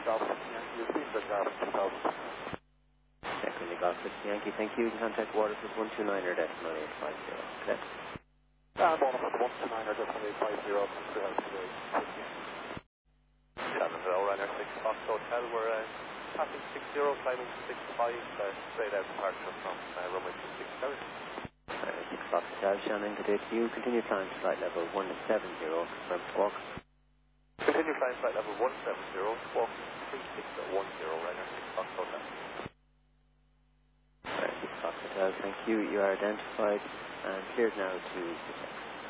Golf 6 Yankee, received the Golf 2000. Secondly, Golf 6 Yankee, thank you. You can contact Waterford 129er decimal 850. Okay? Waterford 129er decimal 850, Mr. House. 7-0, Ryanair 6 Fox Hotel, we're passing 60, climbing 65, straight out departure from runway 26 Terrace. 6 Fox Hotel, Shannon, good day to you. Continue flying to flight level 170, confirm squawk. Continue flying flight level 170, squawk 3610, Ryanair 6 Fox Hotel. 6 Fox Hotel, thank you. You are identified and cleared now to descend.